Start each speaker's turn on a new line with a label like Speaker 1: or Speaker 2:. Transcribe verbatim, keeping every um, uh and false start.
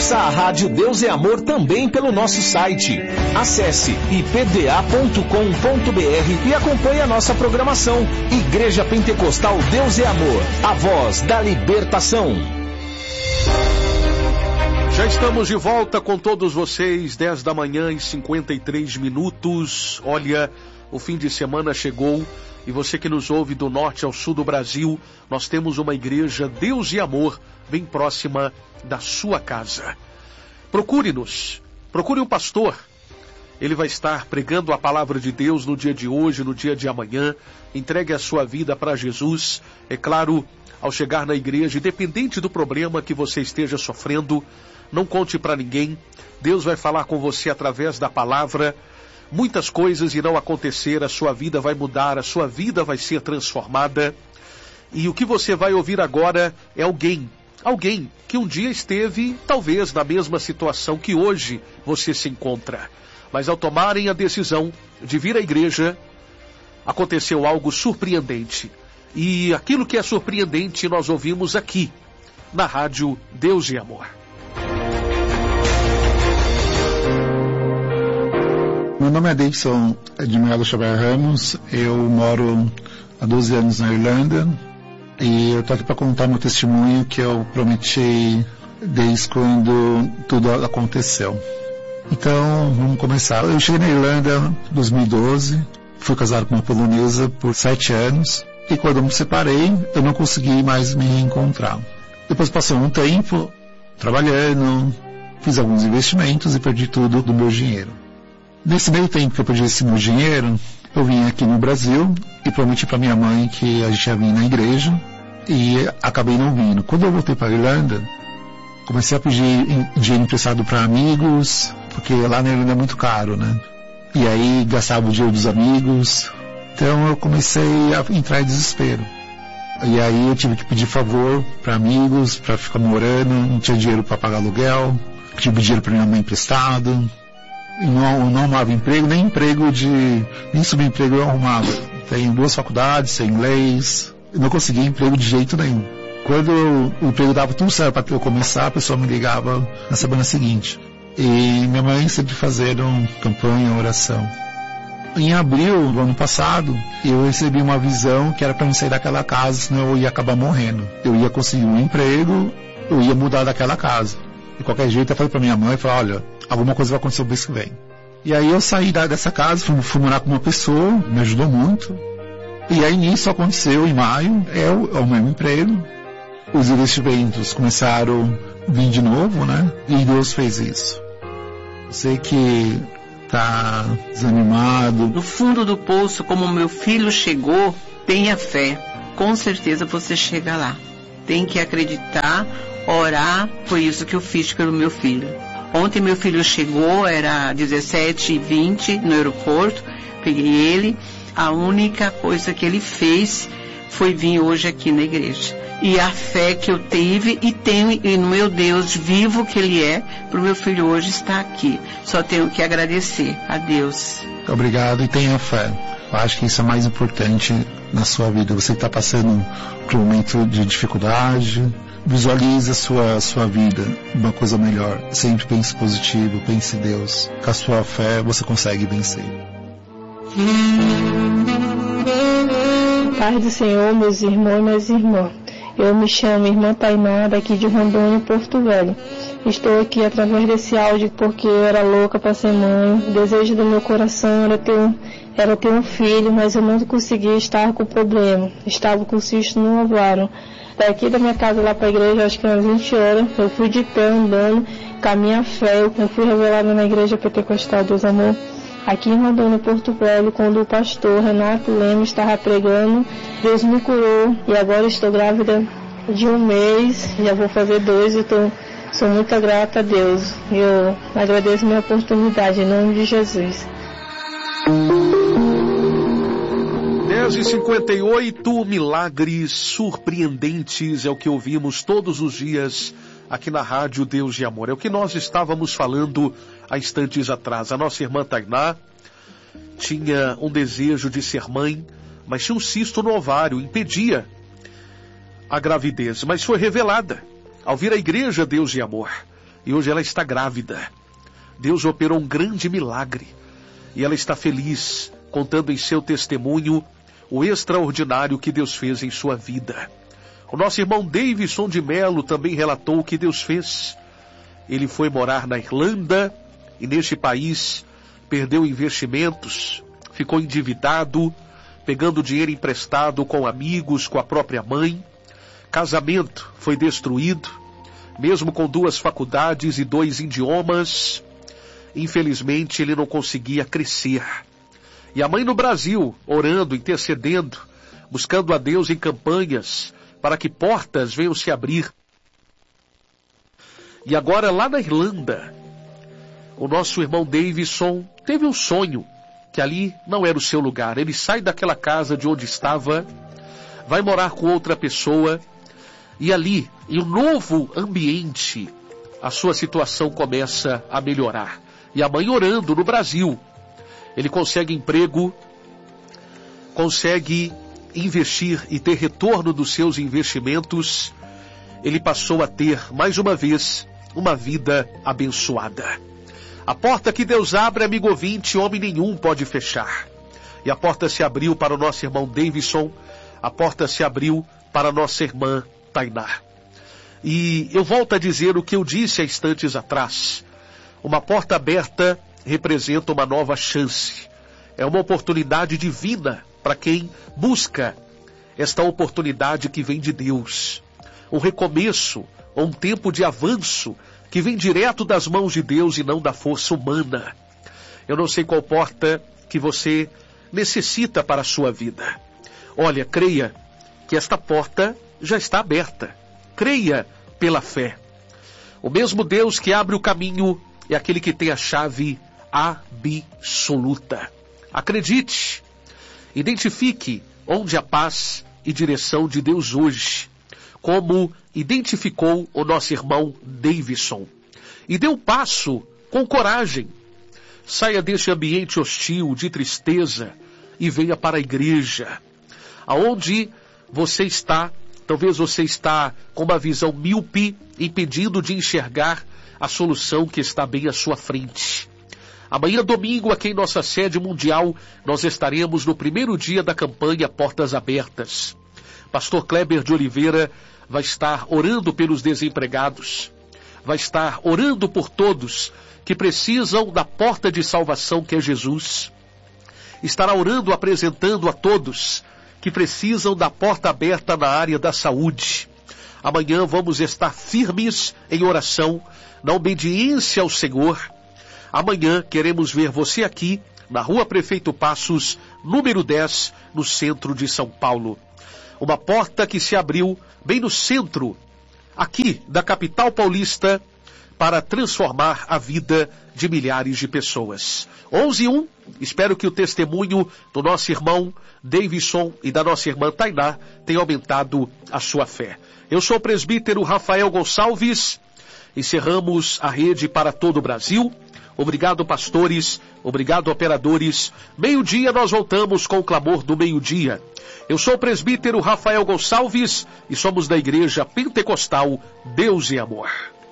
Speaker 1: Ouça a Rádio Deus e Amor também pelo nosso site. Acesse i p d a ponto com ponto b r e acompanhe a nossa programação. Igreja Pentecostal Deus e Amor, a voz da libertação.
Speaker 2: Já estamos de volta com todos vocês, dez da manhã e cinquenta e três minutos. Olha, o fim de semana chegou e você que nos ouve do norte ao sul do Brasil, nós temos uma igreja Deus e Amor bem próxima da sua casa. Procure-nos, procure o pastor. Ele vai estar pregando a palavra de Deus no dia de hoje, no dia de amanhã. Entregue a sua vida para Jesus. É claro, ao chegar na igreja, independente do problema que você esteja sofrendo, não conte para ninguém. Deus vai falar com você através da palavra. Muitas coisas irão acontecer, a sua vida vai mudar, a sua vida vai ser transformada. E o que você vai ouvir agora é alguém, alguém que um dia esteve, talvez, na mesma situação que hoje você se encontra. Mas ao tomarem a decisão de vir à igreja, aconteceu algo surpreendente. E aquilo que é surpreendente nós ouvimos aqui, na Rádio Deus e Amor.
Speaker 3: Meu nome é Davidson de Melo Xavier Ramos, eu moro há doze anos na Irlanda e eu estou aqui para contar meu testemunho que eu prometi desde quando tudo aconteceu. Então, vamos começar. Eu cheguei na Irlanda em dois mil e doze, fui casado com uma polonesa por sete anos e quando eu me separei, eu não consegui mais me reencontrar. Depois passou um tempo trabalhando, fiz alguns investimentos e perdi tudo do meu dinheiro. Nesse meio tempo que eu perdi esse meu dinheiro, eu vim aqui no Brasil e prometi para minha mãe que a gente ia vir na igreja e acabei não vindo. Quando eu voltei para a Irlanda, comecei a pedir dinheiro emprestado para amigos, porque lá na Irlanda é muito caro, né? E aí gastava o dinheiro dos amigos, então eu comecei a entrar em desespero. E aí eu tive que pedir favor para amigos, para ficar morando, não tinha dinheiro para pagar aluguel, tive dinheiro para minha mãe emprestado. Não, não arrumava emprego, nem emprego de... nem subemprego eu arrumava. Tenho duas faculdades, sei inglês, não conseguia emprego de jeito nenhum. Quando o emprego dava tudo certo para eu começar, a pessoa me ligava na semana seguinte. E minha mãe sempre fazendo campanha, oração. Em abril do ano passado, eu recebi uma visão que era para eu sair daquela casa, senão eu ia acabar morrendo. Eu ia conseguir um emprego, eu ia mudar daquela casa. De qualquer jeito, eu falei para minha mãe, falei, olha, alguma coisa vai acontecer o mês que vem. E aí eu saí da, dessa casa, fui, fui morar com uma pessoa, me ajudou muito. E aí nisso aconteceu, em maio, é o, é o meu emprego. Os investimentos começaram a vir de novo, né? E Deus fez isso. Eu sei que tá desanimado.
Speaker 4: No fundo do poço, como meu filho chegou, tenha fé. Com certeza você chega lá. Tem que acreditar, orar. Foi isso que eu fiz pelo meu filho. Ontem meu filho chegou, era dezessete e vinte no aeroporto. Peguei ele. A única coisa que ele fez foi vir hoje aqui na igreja. E a fé que eu tive e tenho e no meu Deus vivo que Ele é, para o meu filho hoje estar aqui. Só tenho que agradecer a Deus.
Speaker 3: Obrigado e tenha fé. Eu acho que isso é mais importante na sua vida. Você que está passando por um momento de dificuldade, visualize a sua, a sua vida, uma coisa melhor. Sempre pense positivo, pense em Deus. Com a sua fé você consegue vencer.
Speaker 5: Paz do Senhor, meus irmãos e minhas irmãs. Eu me chamo Irmã Tainá, daqui de Rondônia, Porto Velho. Estou aqui através desse áudio porque eu era louca para ser mãe. O desejo do meu coração era ter, um, era ter um filho, mas eu não conseguia estar com problema. Estava com cisto no ovário. Daqui da minha casa lá para a igreja, acho que umas vinte horas, eu fui de pé andando, com a minha fé. Eu fui revelada na igreja Pentecostal Deus Amor, aqui em Rondônia, Porto Velho, quando o pastor Renato Lemos estava pregando. Deus me curou e agora estou grávida de um mês, já vou fazer dois e estou, sou muito grata a Deus. Eu agradeço a minha oportunidade, em nome de Jesus.
Speaker 2: dez e cinquenta e oito, milagres surpreendentes é o que ouvimos todos os dias aqui na Rádio Deus e Amor. É o que nós estávamos falando há instantes atrás. A nossa irmã Tainá tinha um desejo de ser mãe, mas tinha um cisto no ovário, impedia a gravidez, mas foi revelada ao vir à igreja Deus e Amor. e hoje ela está grávida. Deus operou um grande milagre e ela está feliz, contando em seu testemunho o extraordinário que Deus fez em sua vida. O nosso irmão Davidson de Melo também relatou o que Deus fez. Ele foi morar na Irlanda e neste país perdeu investimentos, ficou endividado, pegando dinheiro emprestado com amigos, com a própria mãe. Casamento foi destruído, mesmo com duas faculdades e dois idiomas. Infelizmente ele não conseguia crescer. E a mãe no Brasil, orando, intercedendo, buscando a Deus em campanhas, para que portas venham se abrir. E agora lá na Irlanda, o nosso irmão Davidson teve um sonho, que ali não era o seu lugar. Ele sai daquela casa de onde estava, vai morar com outra pessoa, e ali, em um novo ambiente, a sua situação começa a melhorar. E a mãe orando no Brasil, ele consegue emprego, consegue investir e ter retorno dos seus investimentos. Ele passou a ter, mais uma vez, uma vida abençoada. A porta que Deus abre, amigo ouvinte, homem nenhum pode fechar. E a porta se abriu para o nosso irmão Davidson, a porta se abriu para a nossa irmã Tainá. E eu volto a dizer o que eu disse há instantes atrás. Uma porta aberta representa uma nova chance. É uma oportunidade divina para quem busca esta oportunidade que vem de Deus. Um recomeço, um tempo de avanço que vem direto das mãos de Deus e não da força humana. Eu não sei qual porta que você necessita para a sua vida. Olha, creia que esta porta já está aberta. Creia pela fé. O mesmo Deus que abre o caminho é aquele que tem a chave absoluta. Acredite, identifique onde a paz e direção de Deus hoje, como identificou o nosso irmão Davidson. E dê um passo com coragem. Saia deste ambiente hostil, de tristeza, e venha para a igreja. Aonde você está, talvez você está com uma visão míope, impedindo de enxergar a solução que está bem à sua frente. Amanhã, domingo, aqui em nossa sede mundial, nós estaremos no primeiro dia da campanha Portas Abertas. Pastor Kleber de Oliveira vai estar orando pelos desempregados, vai estar orando por todos que precisam da porta de salvação que é Jesus. Estará orando, apresentando a todos que precisam da porta aberta na área da saúde. Amanhã vamos estar firmes em oração, na obediência ao Senhor. Amanhã queremos ver você aqui, na Rua Prefeito Passos, número dez, no centro de São Paulo. Uma porta que se abriu bem no centro, aqui da capital paulista, para transformar a vida de milhares de pessoas. onze e um, espero que o testemunho do nosso irmão Davidson e da nossa irmã Tainá tenha aumentado a sua fé. Eu sou o presbítero Rafael Gonçalves, encerramos a rede para todo o Brasil. Obrigado, pastores, obrigado, operadores. Meio-dia nós voltamos com o clamor do meio-dia. Eu sou o presbítero Rafael Gonçalves e somos da Igreja Pentecostal Deus e Amor.